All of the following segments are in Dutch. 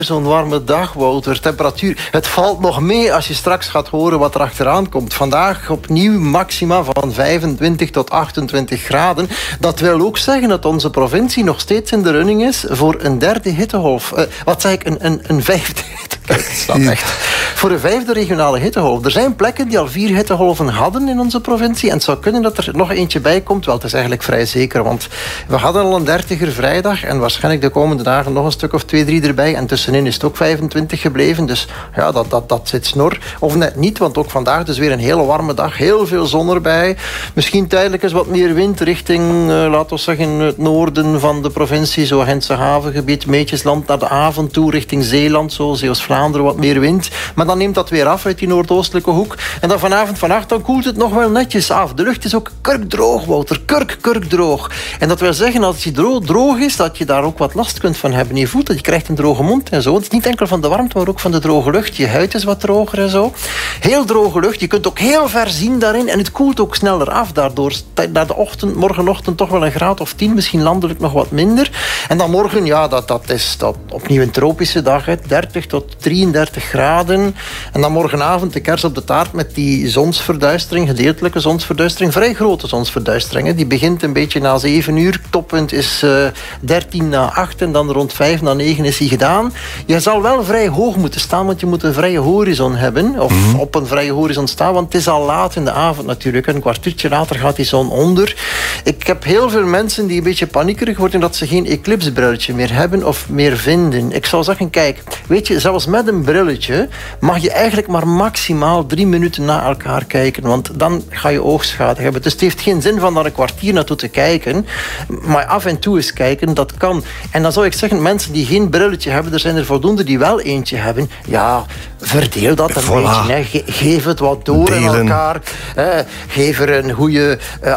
Zo'n warme dag, Wouter. Temperatuur. Het valt nog mee als je straks gaat horen wat er achteraan komt. Vandaag opnieuw maxima van 25 tot 28 graden. Dat wil ook zeggen dat onze provincie nog steeds in de running is voor een derde hittegolf. Wat zeg ik? Een vijfde hittegolf. Kijk, het staat echt. Voor een vijfde regionale hittegolf. Er zijn plekken die al 4 hittegolven hadden in onze provincie. En het zou kunnen dat er nog eentje bij komt. Wel, het is eigenlijk vrij zeker. Want we hadden al een 30er vrijdag. En waarschijnlijk de komende dagen nog een stuk of 2, 3 erbij. En tussenin is het ook 25 gebleven. Dus ja, dat zit snor. Of net niet, want ook vandaag dus weer een hele warme dag. Heel veel zon erbij. Misschien tijdelijk eens wat meer wind richting, laten we zeggen, het noorden van de provincie. Zo Gentse havengebied, Meetjesland naar de avond toe. Richting Zeeland, zo Zeeuws-Vlaanderen, wat meer wind. Maar dan neemt dat weer af uit die noordoostelijke hoek. En dan vanavond, vannacht, dan koelt het nog wel netjes af. De lucht is ook kurkdroog, Wouter. Kurkdroog. En dat wil zeggen, als het droog is, dat je daar ook wat last kunt van hebben. Je voelt dat je krijgt een droge mond en zo. Het is niet enkel van de warmte, maar ook van de droge lucht. Je huid is wat droger en zo. Heel droge lucht. Je kunt ook heel ver zien daarin. En het koelt ook sneller af. Daardoor naar de ochtend, morgenochtend toch wel een graad of 10. Misschien landelijk nog wat minder. En dan morgen, ja, dat is opnieuw een tropische dag. 30 tot 33 graden. En dan morgenavond de kers op de taart met die zonsverduistering, gedeeltelijke zonsverduistering. Vrij grote zonsverduistering. Die begint een beetje na 7 uur. Toppunt is 13 na 8 en dan rond 5 na 9 is hij gedaan. Je zal wel vrij hoog moeten staan, want je moet een vrije horizon hebben. Of op een vrije horizon staan, want het is al laat in de avond natuurlijk. Een kwartiertje later gaat die zon onder. Ik heb heel veel mensen die een beetje paniekerig worden dat ze geen eclipsebrilletje meer hebben of meer vinden. Ik zou zeggen, kijk, weet je, zelfs met een brilletje mag je eigenlijk maar maximaal 3 minuten na elkaar kijken, want dan ga je oogschade hebben. Dus het heeft geen zin van daar een kwartier naartoe te kijken, maar af en toe eens kijken, dat kan. En dan zou ik zeggen, mensen die geen brilletje hebben, er zijn er voldoende die wel eentje hebben. Ja, verdeel dat een beetje. Hè. Geef het wat door aan elkaar. Geef er een goede,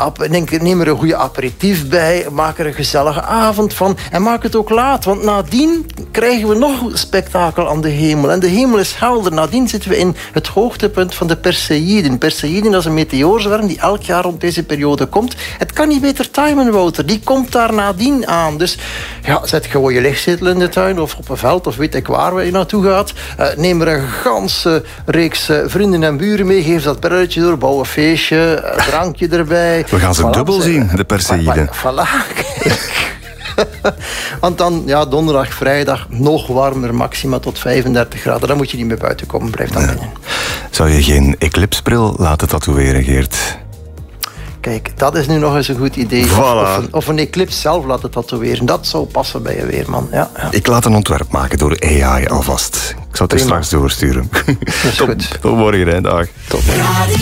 neem er een goede aperitief bij. Maak er een gezellige avond van. En maak het ook laat, want nadien krijgen we nog spektakel aan de hemel. En de hemel is helder. Nadien zitten we in het hoogtepunt van de Perseïden. Perseïden, dat is een meteoorzwerm die elk jaar rond deze periode komt. Het kan niet beter timen, Wouter. Die komt daar nadien aan. Dus ja, zet gewoon je lichtzetel in de tuin of op een veld of weet ik waar je naartoe gaat. Neem er een ganse reeks vrienden en buren mee. Geef dat brilletje door, bouw een feestje, drankje erbij. We gaan ze dubbel zien, de Perseïden. Voilà. Want dan, ja, donderdag, vrijdag, nog warmer, maxima tot 35 graden. Dan moet je niet meer buiten komen, blijf dan binnen. Zou je geen eclipsebril laten tatoeëren, Geert? Kijk, dat is nu nog eens een goed idee. Voilà. Of een eclipse zelf laten tatoeëren. Dat zou passen bij je weerman. Ja. Ik laat een ontwerp maken door AI alvast. Ik zal het straks doorsturen. Dat is goed. Tot morgen, hè. Dag. Tot morgen.